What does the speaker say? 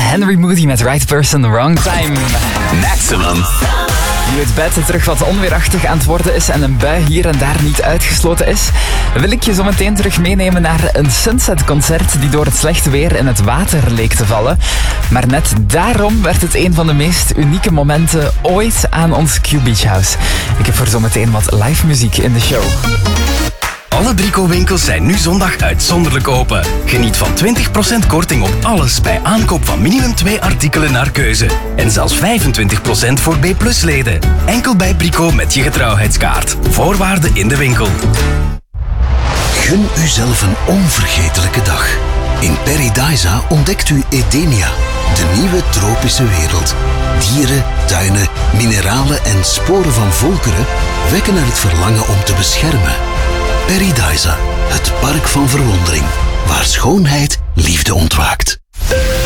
Henry Moody met Right Person, Wrong Time. Maximum. Nu het buiten terug wat onweerachtig aan het worden is en een bui hier en daar niet uitgesloten is, wil ik je zo meteen terug meenemen naar een Sunset-concert die door het slechte weer in het water leek te vallen. Maar net daarom werd het een van de meest unieke momenten ooit aan ons Q-Beach House. Ik heb voor zo meteen wat live muziek in de show. Alle Brico-winkels zijn nu zondag uitzonderlijk open. Geniet van 20% korting op alles bij aankoop van minimum 2 artikelen naar keuze. En zelfs 25% voor B+-leden. Enkel bij Brico met je getrouwheidskaart. Voorwaarden in de winkel. Gun uzelf een onvergetelijke dag. In Paradisa ontdekt u Edenia, de nieuwe tropische wereld. Dieren, tuinen, mineralen en sporen van volkeren wekken naar het verlangen om te beschermen. Paradisa, het park van verwondering, waar schoonheid liefde ontwaakt.